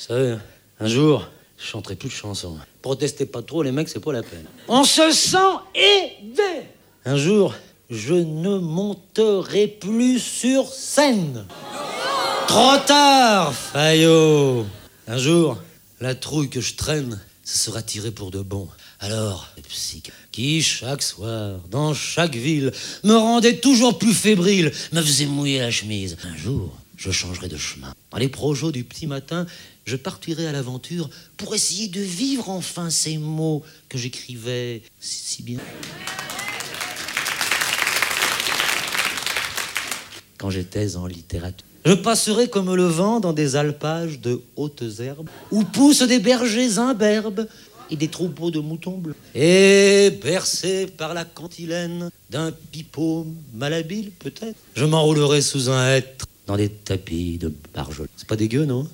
savez, un jour, je chanterai plus de chansons. Protestez pas trop, les mecs, c'est pas la peine. On se sent aidé. Un jour, je ne monterai plus sur scène. Trop tard, Fayot. Un jour, la trouille que je traîne, ça sera tiré pour de bon. Alors, les psychiatres qui, chaque soir, dans chaque ville, me rendaient toujours plus fébrile, me faisaient mouiller la chemise. Un jour, je changerai de chemin. Dans les projets du petit matin, je partirai à l'aventure pour essayer de vivre enfin ces mots que j'écrivais si bien. Quand j'étais en littérature. Je passerai comme le vent dans des alpages de hautes herbes où poussent des bergers imberbes et des troupeaux de moutons bleus. Et bercé par la cantilène d'un pipeau malhabile, peut-être, je m'enroulerai sous un hêtre dans des tapis de barjols. C'est pas dégueu, non?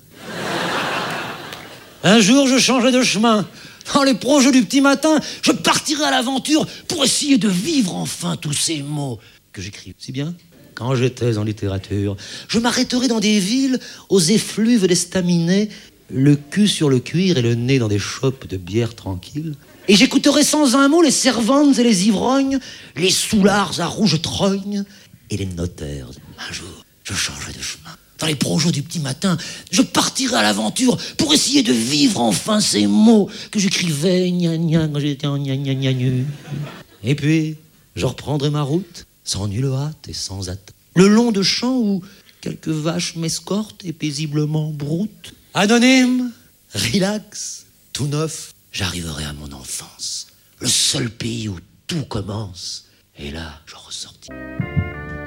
Un jour, je changerai de chemin. Dans les projets du petit matin, je partirai à l'aventure pour essayer de vivre enfin tous ces mots que j'écris. Si bien? Quand j'étais en littérature, je m'arrêterai dans des villes aux effluves d'estaminets, le cul sur le cuir et le nez dans des chopes de bière tranquille. Et j'écouterai sans un mot les servantes et les ivrognes, les soulards à rouge trogne et les notaires. Un jour, je changerai de chemin. Dans les projets du petit matin, je partirai à l'aventure pour essayer de vivre enfin ces mots que j'écrivais gna gna quand j'étais en gna gna gna gnu. Et puis, je reprendrai ma route, sans nulle hâte et sans attente, le long de champs où quelques vaches m'escortent et paisiblement broutent. Anonyme, relax, tout neuf, j'arriverai à mon enfance, le seul pays où tout commence. Et là, je ressortis.